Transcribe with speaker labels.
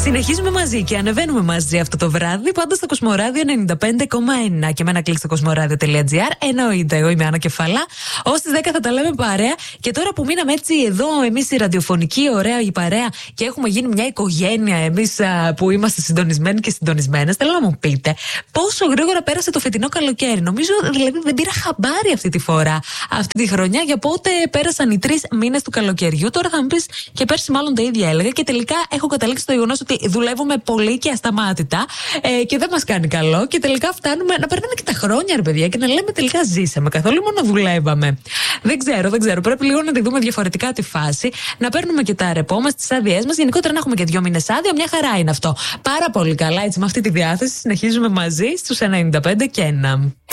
Speaker 1: Συνεχίζουμε μαζί και ανεβαίνουμε μαζί αυτό το βράδυ, πάντα στο Κοσμοράδιο 95,1 και με ένα κλικ στο κοσμοράδιο.gr. Εννοείται, εγώ είμαι Άννα Κεφαλά. Ως τις 10 θα τα λέμε παρέα. Και τώρα που μείναμε έτσι εδώ, εμείς η ραδιοφωνική, ωραία η παρέα, και έχουμε γίνει μια οικογένεια, εμείς που είμαστε συντονισμένοι και συντονισμένες, θέλω να μου πείτε πόσο γρήγορα πέρασε το φετινό καλοκαίρι. Νομίζω δηλαδή δεν πήρα χαμπάρι αυτή τη φορά, αυτή τη χρονιά, για πότε πέρασαν οι 3 μήνες του καλοκαιριού. Τώρα θα μου πεις και πέρσι μάλλον τα ίδια έλεγα, και τελικά έχω καταλήξει στο γεγονός ότι δουλεύουμε πολύ και ασταμάτητα και δεν μας κάνει καλό. Και τελικά φτάνουμε να περνάνε και τα χρόνια, ρε παιδιά, και να λέμε τελικά ζήσαμε καθόλου, μόνο δουλεύαμε. Δεν ξέρω. Πρέπει λίγο να τη δούμε διαφορετικά τη φάση, να παίρνουμε και τα ρεπό μας, τις άδειές μας. Γενικότερα να έχουμε και 2 μήνες άδεια, μια χαρά είναι αυτό. Πάρα πολύ καλά, έτσι με αυτή τη διάθεση συνεχίζουμε μαζί στους 95 και 1.